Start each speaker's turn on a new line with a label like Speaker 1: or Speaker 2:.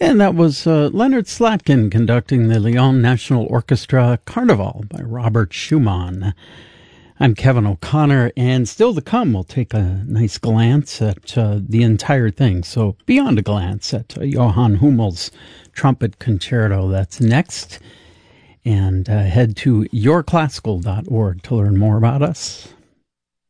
Speaker 1: And that was Leonard Slatkin conducting the Lyon National Orchestra Carnival by Robert Schumann. I'm Kevin O'Connor, and still to come, we'll take a nice glance at the entire thing. So beyond a glance at Johann Hummel's Trumpet Concerto, that's next. And head to yourclassical.org to learn more about us.